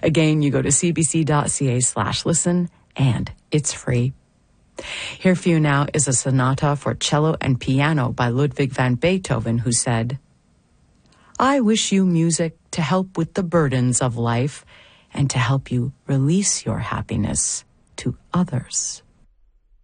Again, you go to cbc.ca/listen, and it's free. Here for you now is a sonata for cello and piano by Ludwig van Beethoven, who said, "I wish you music to help with the burdens of life and to help you release your happiness to others."